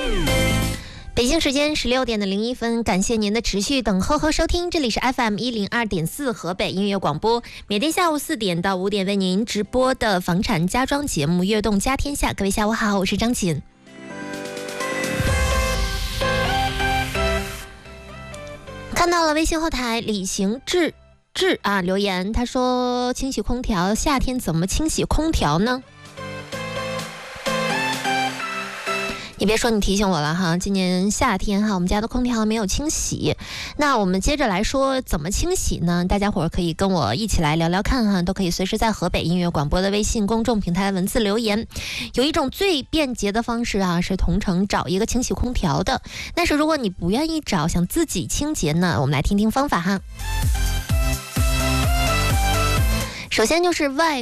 北京时间16:01，感谢您的持续等候和收听，这里是 FM102.4 河北音乐广播，每天下午4点到5点为您直播的房产家装节目《悦动家天下》。各位下午好，我是张琴。看到了微信后台李行志留言，他说清洗空调，夏天怎么清洗空调呢？你别说，你提醒我了哈，今年夏天哈，我们家的空调没有清洗。那我们接着来说怎么清洗呢？大家伙儿可以跟我一起来聊聊看哈，都可以随时在河北音乐广播的微信公众平台文字留言。有一种最便捷的方式啊，是同城找一个清洗空调的。但是如果你不愿意找，想自己清洁呢，我们来听听方法哈。首先就是外